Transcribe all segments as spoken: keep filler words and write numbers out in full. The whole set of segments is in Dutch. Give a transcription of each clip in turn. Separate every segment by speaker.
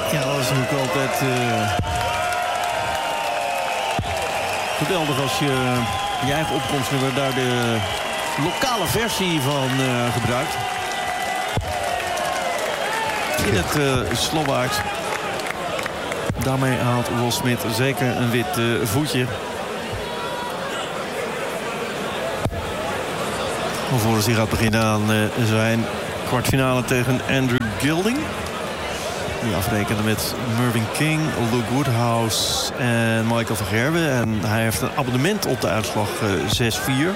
Speaker 1: Ja, dat is natuurlijk altijd uh, geweldig als je je eigen opkomstnummer daar de lokale versie van uh, gebruikt. In het uh, Slovaaks. Daarmee haalt Ross Smit zeker een wit uh, voetje. Alvorens hij gaat beginnen aan uh, zijn kwartfinale tegen Andrew Gilding. Die afrekende met Mervyn King, Luke Woodhouse en Michael van Gerwen. En hij heeft een abonnement op de uitslag uh, zes vier.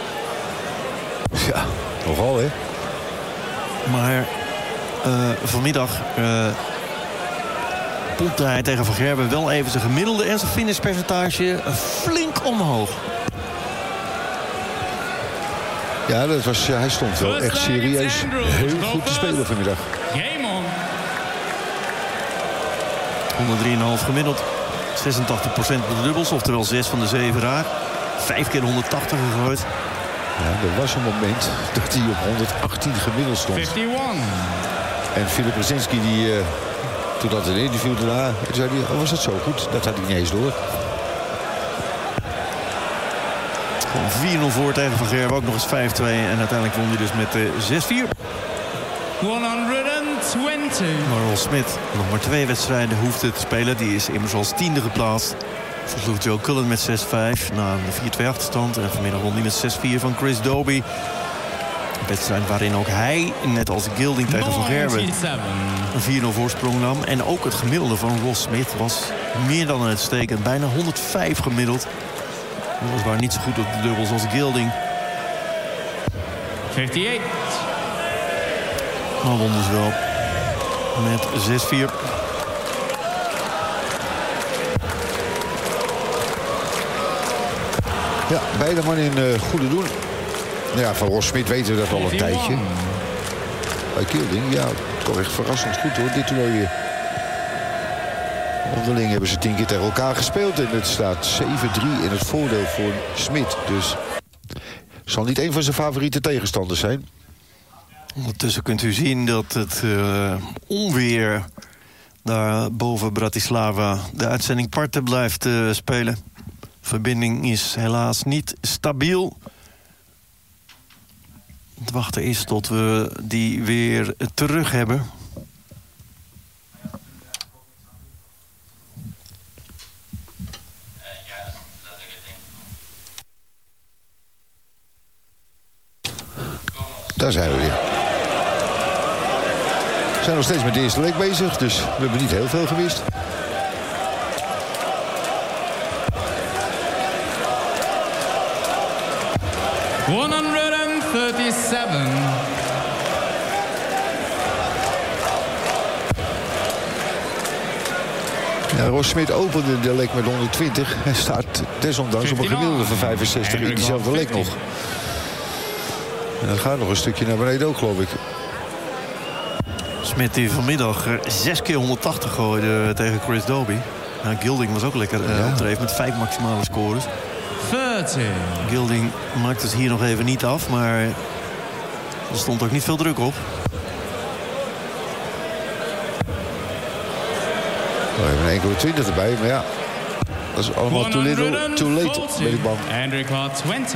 Speaker 2: Ja, nogal hè.
Speaker 1: Maar uh, vanmiddag uh, pompte hij tegen Van Gerwen wel even zijn gemiddelde en zijn finishpercentage flink omhoog.
Speaker 2: Ja, dat was, hij stond wel echt serieus heel goed te spelen vanmiddag.
Speaker 1: honderddrie komma vijf gemiddeld. zesentachtig procent op de dubbels, oftewel zes van de zeven raak. Vijf keer honderdtachtig gegooid.
Speaker 2: Ja, er was een moment dat hij op honderdachttien gemiddeld stond.
Speaker 3: eenenvijftig.
Speaker 2: En Filip Brzezinski, die, uh, toen dat een interview daarna, zei hij, oh, was dat zo goed? Dat had ik niet eens door.
Speaker 1: vier nul voor tegen Van Gerwen, ook nog eens vijf twee. En uiteindelijk won hij dus met uh, zes vier.
Speaker 3: honderdtwintig.
Speaker 1: Maar Ross Smit nog maar twee wedstrijden hoefde te spelen. Die is immers als tiende geplaatst. Versloeg Joe Cullen met zes vijf na een vier twee achterstand. En vanmiddag won hij met zes vier van Chris Dobie. Een wedstrijd waarin ook hij, net als Gilding tegen Van Gerwen, een vier nul voorsprong nam. En ook het gemiddelde van Ross Smit was meer dan uitstekend. Bijna honderdvijf gemiddeld. Weliswaar niet zo goed op de dubbels als Gilding.
Speaker 3: vijfenvijftig.
Speaker 1: Maar won dus wel met zes vier.
Speaker 2: Ja, beide mannen in uh, goede doen. Ja, van Ross Smit weten we dat al een tijdje. Bij Gilding, ja, toch echt verrassend goed hoor, dit toernooi weer. Onderling hebben ze tien keer tegen elkaar gespeeld. En het staat zeven drie in het voordeel voor Smit. Dus zal niet een van zijn favoriete tegenstanders zijn.
Speaker 1: Ondertussen kunt u zien dat het uh, onweer daar boven Bratislava de uitzending parten blijft uh, spelen. Verbinding is helaas niet stabiel. Het wachten is tot we die weer terug hebben.
Speaker 2: Daar zijn we weer. We zijn nog steeds met de eerste leek bezig, dus we hebben niet heel veel gewist.
Speaker 3: honderdzevenendertig.
Speaker 2: Ja, Ross Smit opende de lek met honderdtwintig. Hij staat desondanks op een gemiddelde van vijfenzestig in diezelfde lek nog. En dat gaat nog een stukje naar beneden ook, geloof ik.
Speaker 1: Smit die vanmiddag zes keer honderdtachtig gooide tegen Chris Dobie. Nou, Gilding was ook lekker uh,
Speaker 2: ja.
Speaker 1: opdreef met vijf maximale scores.
Speaker 3: dertig.
Speaker 1: Gilding maakte het hier nog even niet af, maar er stond ook niet veel druk op.
Speaker 2: We hebben een enkele twintig erbij, maar ja. Dat is allemaal too little, too late, ben ik bang.
Speaker 3: Hendrik had twintig.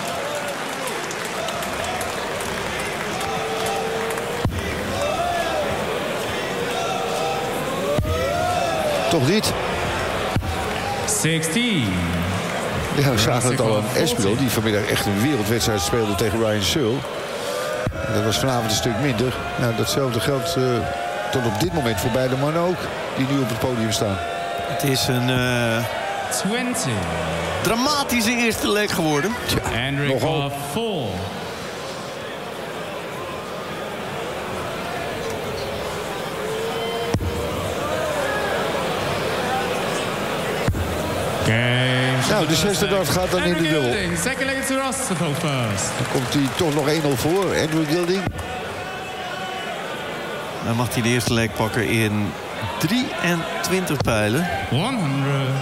Speaker 2: Toch niet?
Speaker 3: zestien.
Speaker 2: Ja, we zagen het al aan Espinel, die vanmiddag echt een wereldwedstrijd speelde tegen Ryan Searle. Dat was vanavond een stuk minder. Nou, datzelfde geldt uh, tot op dit moment voor beide mannen ook, die nu op het podium staan.
Speaker 1: Het is een uh,
Speaker 3: twintig.
Speaker 1: dramatische eerste leg geworden.
Speaker 2: Ja,
Speaker 3: Hendrik
Speaker 2: nogal.
Speaker 3: had vier.
Speaker 2: Nou, de zesde dart gaat dan in de dubbel.
Speaker 3: Second leg to Rostov first.
Speaker 2: Dan komt hij toch nog één nul voor, Andrew Gilding.
Speaker 1: Dan mag hij de eerste leg pakken in drieëntwintig pijlen.
Speaker 3: honderd.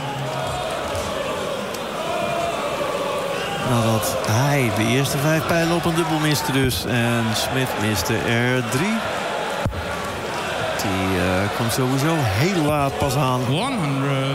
Speaker 1: Nadat hij de eerste vijf pijlen op een dubbel miste dus. En Smit miste er drie. Die uh, komt sowieso heel laat pas aan.
Speaker 3: honderd.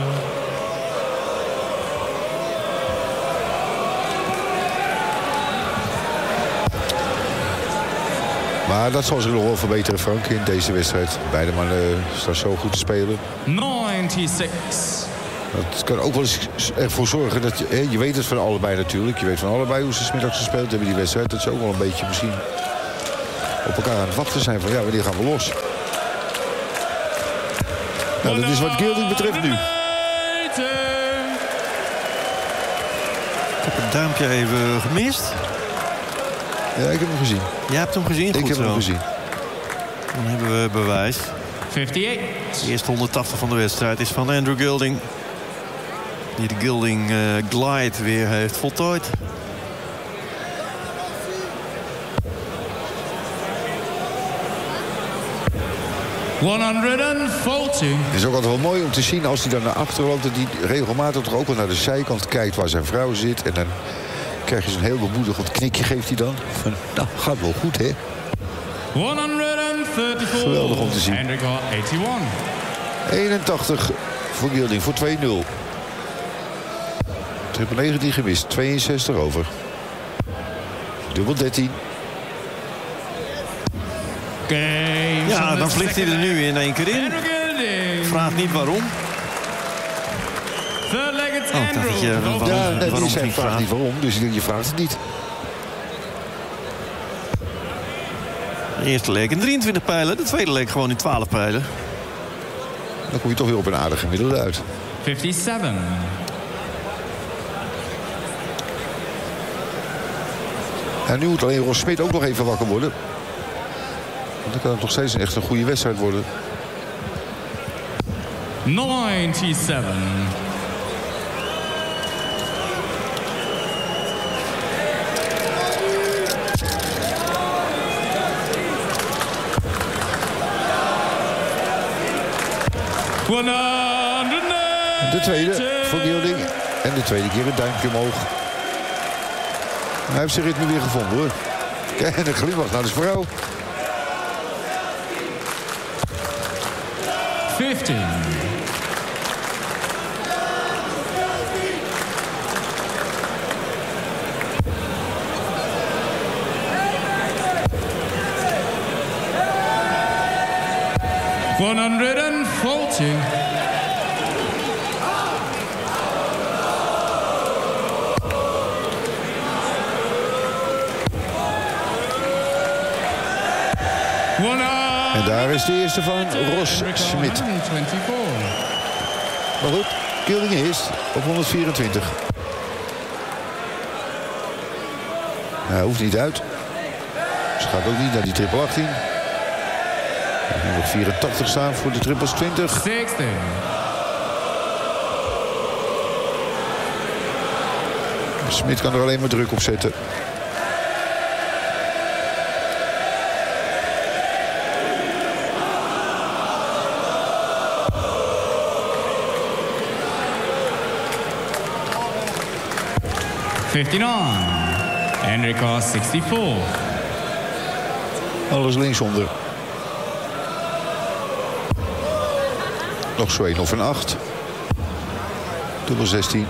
Speaker 2: Maar dat zal zich nog wel verbeteren, Frank, in deze wedstrijd. Beide mannen uh, staan zo goed te spelen.
Speaker 3: negenenzestig.
Speaker 2: Dat kan ook wel eens ervoor zorgen dat je, hè, je weet het van allebei natuurlijk. Je weet van allebei hoe ze 's middags gespeeld hebben die wedstrijd. Dat ze ook wel een beetje misschien op elkaar aan het wachten zijn van ja, wanneer gaan we los? Nou, dat is wat Gilding betreft nu.
Speaker 1: Ik heb het duimpje even gemist.
Speaker 2: Ja, ik heb hem gezien.
Speaker 1: Jij hebt hem gezien? Goed
Speaker 2: ik heb
Speaker 1: zo.
Speaker 2: hem gezien.
Speaker 1: Dan hebben we bewijs.
Speaker 3: vijfenvijftig.
Speaker 1: De eerste honderdtachtig van de wedstrijd is van Andrew Gilding. Die de Gilding uh, Glide weer heeft voltooid.
Speaker 3: honderdveertig.
Speaker 2: Het is ook altijd wel mooi om te zien als hij dan naar achter loopt... dat hij regelmatig toch ook wel naar de zijkant kijkt waar zijn vrouw zit. En dan krijg je zo'n heel bemoedigend knikje, geeft hij dan. Van, nou, gaat wel goed, hè?
Speaker 3: honderdvierentachtig.
Speaker 2: Geweldig om te zien.
Speaker 3: Hendrik eenentachtig.
Speaker 2: eenentachtig voor Gilding, voor twee nul. Triple negentien gemist, tweeënzestig over. Dubbel dertien.
Speaker 1: Ja, dan vliegt hij er nu in één keer in. Vraag niet waarom. Oh, ik dacht dat je waarom,
Speaker 2: Ja, nee,
Speaker 1: waarom
Speaker 2: die zei
Speaker 1: ging
Speaker 2: vraagt
Speaker 1: vragen.
Speaker 2: niet waarom, dus ik denk, je vraagt het niet.
Speaker 1: De eerste leek in drieëntwintig pijlen, de tweede leek gewoon in twaalf pijlen.
Speaker 2: Dan kom je toch weer op een aardige gemiddelde uit.
Speaker 3: vijfenvijftig.
Speaker 2: En nu moet alleen Ros Smit ook nog even wakker worden. Want dan kan het nog steeds een echt een goede wedstrijd worden.
Speaker 3: negenennegentig.
Speaker 2: De tweede voor Gilding. En de tweede keer een duimpje omhoog. Hij heeft zijn ritme weer gevonden, hoor. Kijk, en een glimlach naar de vrouw.
Speaker 3: vijftien. honderdveertig.
Speaker 2: En daar is de eerste van Ros Smit. Maar goed, Gilding eerst op honderdvierentwintig. Hij hoeft niet uit. Ze gaat ook niet naar die triple achttien. Er moet nog vierentachtig staan voor de triple twintig.
Speaker 3: zestig.
Speaker 2: Smit kan er alleen maar druk op zetten.
Speaker 3: vijfenvijftig. Hendrik zesenzestig.
Speaker 2: Alles linksonder. Nog zo één of een acht. Dubbel zestien.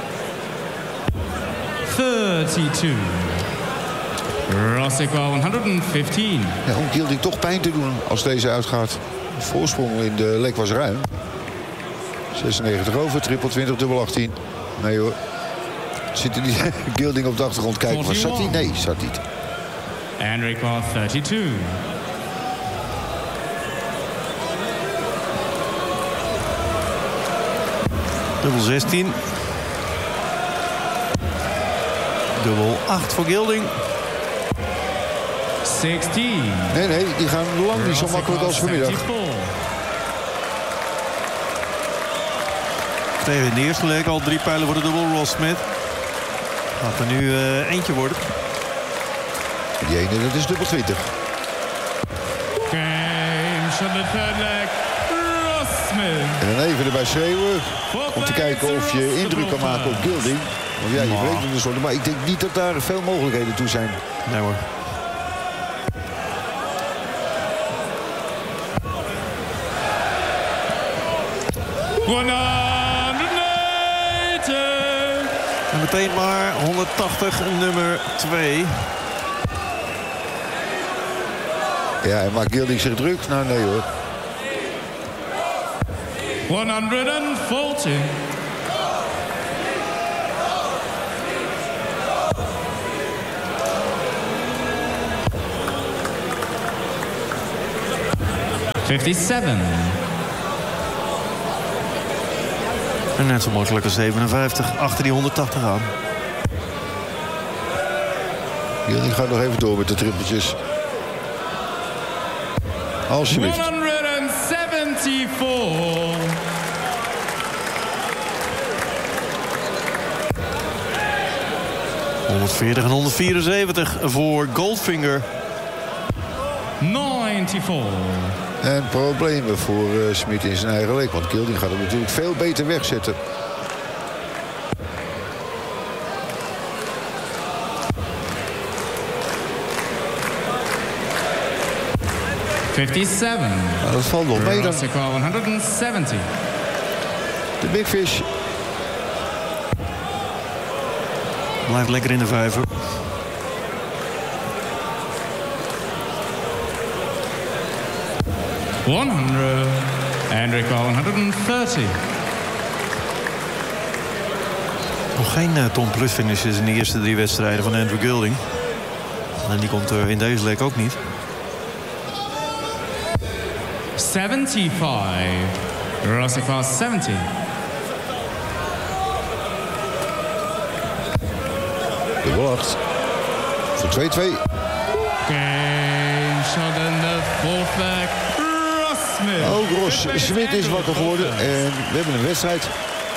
Speaker 3: drieëndertig. Rosicwa honderdvijftien.
Speaker 2: Ja, om Gilding toch pijn te doen als deze uitgaat. De voorsprong in de lek was ruim. zesennegentig over, triple twintig, dubbel achttien. Nee hoor. Zit er die Gilding op de achtergrond kijken? Maar zat hij? Nee, zat niet.
Speaker 3: Hendrik drieëndertig.
Speaker 1: Dubbel zestien. Dubbel acht voor Gilding.
Speaker 3: zestien.
Speaker 2: Nee, nee, die gaan lang niet zo makkelijk als vanmiddag.
Speaker 1: Tegen in de eerste leek al drie pijlen voor de dubbel Ros Smit. Gaat er nu uh, eentje worden.
Speaker 2: Die ene, dat is dubbel twintig.
Speaker 3: Games van de third leg. Ros Smit.
Speaker 2: En dan even erbij schreeuwen. Om te kijken of je indruk kan maken op Gilding. Want ja, je weet het dus wel. Maar ik denk niet dat daar veel mogelijkheden toe zijn.
Speaker 1: Nee hoor.
Speaker 3: honderdnegentig.
Speaker 1: En meteen maar honderdtachtig nummer twee.
Speaker 2: Ja, en maakt Gilding zich druk? Nou, nee hoor.
Speaker 3: honderdveertig. vijfenzeventig.
Speaker 1: En net zo makkelijk als zevenenvijftig achter die honderdtachtig aan.
Speaker 2: Gilding gaat nog even door met de trippeltjes. Alsjeblieft.
Speaker 3: honderdzevenenzeventig.
Speaker 1: honderdveertig en honderdvierenzeventig voor Goldfinger.
Speaker 3: negenennegentig.
Speaker 2: En problemen voor uh, Smit in zijn eigen lek. Want Gilding gaat hem natuurlijk veel beter wegzetten.
Speaker 3: vijfenzeventig.
Speaker 2: Nou, dat valt nog mee dan.
Speaker 3: Rosica honderdzeventig.
Speaker 2: De Big Fish.
Speaker 1: Blijft lekker in de vijver.
Speaker 3: honderd. Enrico honderddertig.
Speaker 1: Nog geen uh, Tom Plus finishes in de eerste drie wedstrijden van Andrew Gilding. En die komt er in deze lek ook niet.
Speaker 3: zevenenzeventig. Rosica zeventig.
Speaker 2: Dubbel acht. Voor twee-twee.
Speaker 3: Game shot in de fourth leg. Ross Smith.
Speaker 2: Ook Ross Smit is wakker geworden. En we hebben een wedstrijd.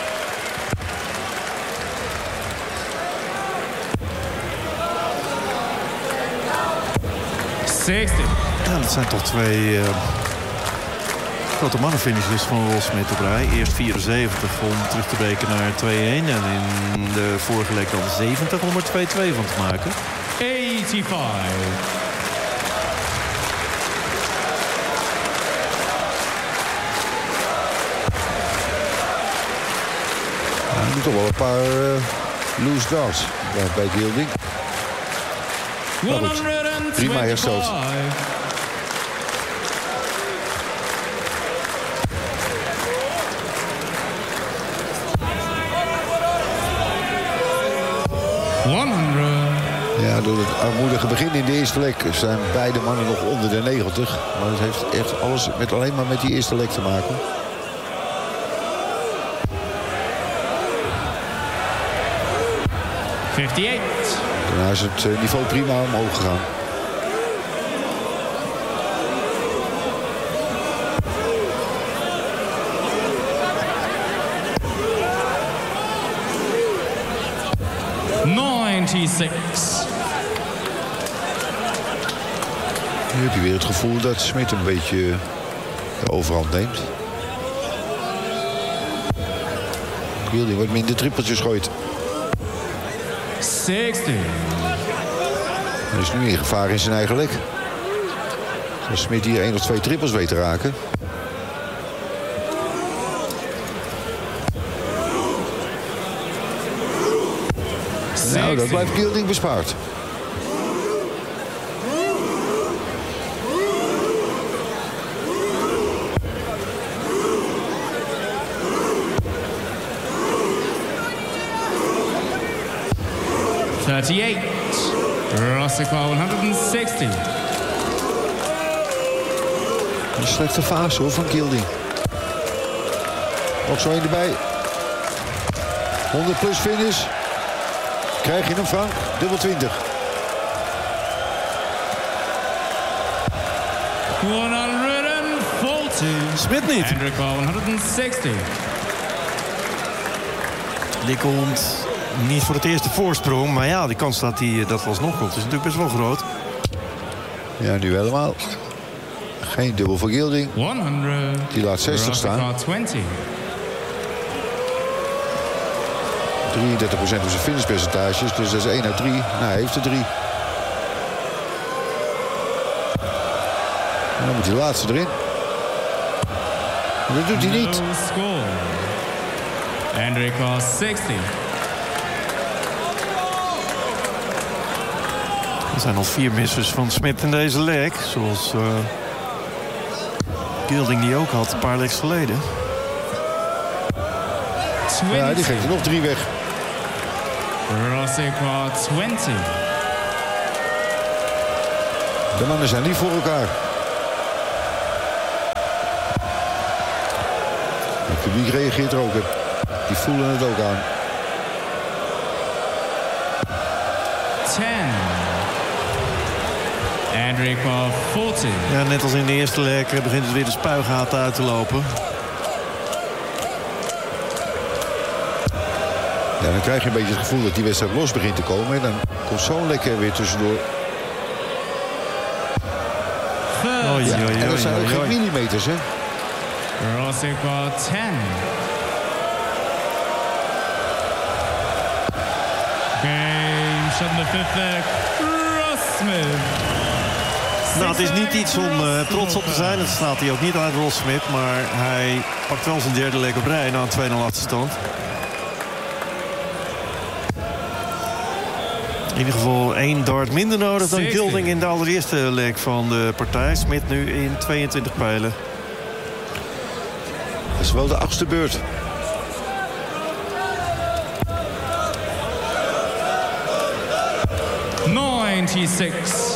Speaker 3: zestig.
Speaker 1: Ja, dat zijn toch twee uh, grote mannenfinishes van Ross Smit op rij. Eerst vierenzeventig om terug te breken naar twee-een. En in de vorige leek dan zeventig om er twee-twee van te maken.
Speaker 3: vijfennegentig.
Speaker 2: Ja, er moet toch wel een paar uh, loose darts bij, bij Gilding. Nou goed, prima hersteld.
Speaker 3: honderd.
Speaker 2: Ja, door het armoedige begin in de eerste lek zijn beide mannen nog onder de negentig. Maar dat heeft echt alles met, alleen maar met die eerste lek te maken.
Speaker 3: vijfenvijftig.
Speaker 2: Daarna is het niveau prima omhoog gegaan.
Speaker 3: negenennegentig.
Speaker 2: Nu heb je weer het gevoel dat Smit een beetje de overhand neemt. Gilding wat minder trippeltjes gooit.
Speaker 3: zestig.
Speaker 2: Hij is nu in gevaar in zijn eigen lek. Als Smit hier één of twee trippels weet te raken. Nou, dat blijft Gilding bespaard.
Speaker 3: thirty-eight. Rosica honderdzestig.
Speaker 2: Een slechte fase hoor van Gilding. Ook zo één erbij. honderd plus finish. Krijg je hem, Frank? Dubbel twintig.
Speaker 3: honderdveertig.
Speaker 1: Smit niet.
Speaker 3: Enrico honderdzestig.
Speaker 1: Die komt niet voor het eerste voorsprong. Maar ja, die kans dat hij dat alsnog komt is natuurlijk best wel groot.
Speaker 2: Ja, nu helemaal. Geen dubbel voor Gilding.
Speaker 3: honderd.
Speaker 2: Die laat zestig staan.
Speaker 3: twintig.
Speaker 2: drieëndertig procent op zijn finishpercentages. Dus dat is één uit drie. Nou, hij heeft er drie. En dan moet die laatste erin. En dat doet hij niet.
Speaker 3: No score. And record sixty.
Speaker 1: Er zijn al vier missers van Smith in deze leg. Zoals uh, Gilding die ook had een paar legs geleden.
Speaker 2: Ja, die geeft er nog drie weg.
Speaker 3: Rossico twinty.
Speaker 2: De mannen zijn niet voor elkaar. Het publiek reageert er ook op. Die voelen het ook aan.
Speaker 3: ten. Enrico forty.
Speaker 1: Ja, net als in de eerste leg begint het weer de spuigaten uit te lopen.
Speaker 2: Ja, dan krijg je een beetje het gevoel dat die wedstrijd los begint te komen. En dan komt zo'n lekker weer tussendoor.
Speaker 1: Oei,
Speaker 2: Ja,
Speaker 1: oei,
Speaker 2: en dat
Speaker 1: oei,
Speaker 2: zijn ook
Speaker 1: oei,
Speaker 2: geen
Speaker 1: oei.
Speaker 2: millimeters, hè?
Speaker 3: Rossico ten. Game shot in the fifth leg. Ross Smith.
Speaker 1: Nou, het is niet iets om uh, trots op te zijn. Dat slaat hij ook niet uit, Ross Smith. Maar hij pakt wel zijn derde leg op rij na een twee nul achterstand. In ieder geval één dart minder nodig dan Gilding in de allereerste leg van de partij. Smith nu in tweeëntwintig pijlen.
Speaker 2: Dat is wel de achtste beurt.
Speaker 3: ninety-six.